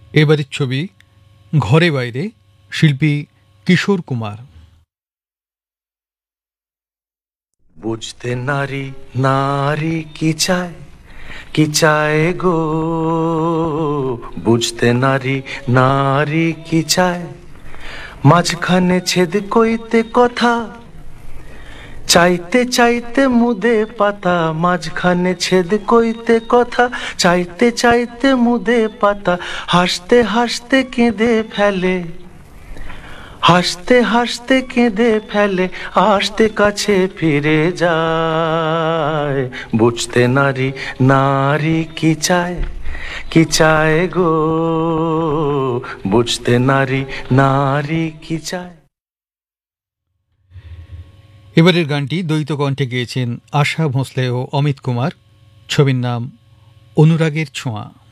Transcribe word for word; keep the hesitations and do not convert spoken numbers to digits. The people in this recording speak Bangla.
এবারের ছবি ঘরে বাইরে, শিল্পী কিশোর কুমার। বুঝতে নারী নারী কি চায়, কি চায় গো, বুঝতে নারী নারী কি চায়, মাঝখানে ছেদ কইতে কথা, চাইতে চাইতে মুদে পাতা, মাঝখানে ছেদ কইতে কথা, চাইতে চাইতে মুদে পাতা, হাসতে হাসতে কেঁদে ফেলে, হাসতে হাসতে কেঁদে ফেলে, আসতে কাছে ফিরে যায়। বুঝতে নারী নারী কি চায়, কি চায় গো, বুঝতে নারী নারী কি চায়। এবারের গানটি দ্বৈত কণ্ঠে গেয়েছেন আশা ভোঁসলে ও অমিত কুমার। ছবির নাম অনুরাগের ছোঁয়া।